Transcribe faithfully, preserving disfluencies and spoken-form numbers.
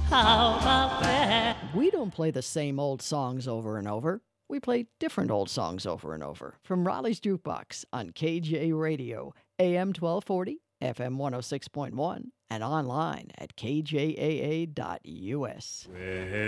How about that? We don't play the same old songs over and over. We play different old songs over and over. From Raleigh's Jukebox on K J Radio, A M twelve forty, F M one oh six point one, and online at K J A A dot U S. Well,